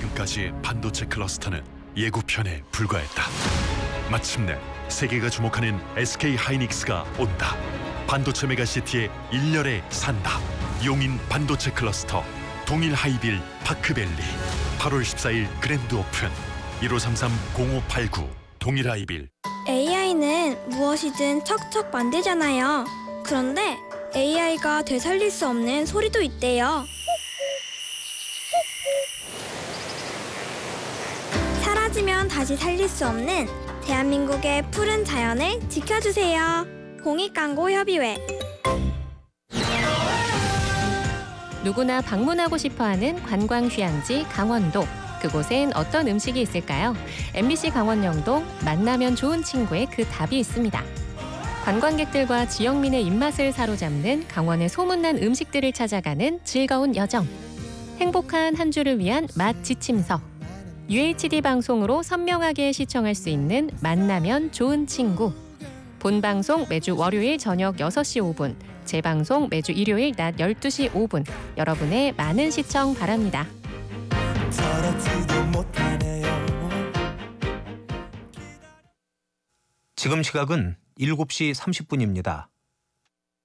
지금까지 반도체 클러스터는 예고편에 불과했다. 마침내 세계가 주목하는 SK 하이닉스가 온다. 반도체 메가시티의 일렬에 산다. 용인 반도체 클러스터 동일 하이빌 파크밸리 8월 14일 그랜드 오픈 1533-0589 동일 하이빌. AI는 무엇이든 척척 만들잖아요. 그런데 AI가 되살릴 수 없는 소리도 있대요. 사라지면 다시 살릴 수 없는 대한민국의 푸른 자연을 지켜주세요. 공익광고협의회. 누구나 방문하고 싶어하는 관광휴양지 강원도. 그곳엔 어떤 음식이 있을까요? MBC 강원영동 만나면 좋은 친구의 그 답이 있습니다. 관광객들과 지역민의 입맛을 사로잡는 강원의 소문난 음식들을 찾아가는 즐거운 여정. 행복한 한 주를 위한 맛 지침서. UHD 방송으로 선명하게 시청할 수 있는 만나면 좋은 친구. 본방송 매주 월요일 저녁 6시 5분, 재방송 매주 일요일 낮 12시 5분. 여러분의 많은 시청 바랍니다. 지금 시각은 7시 30분입니다.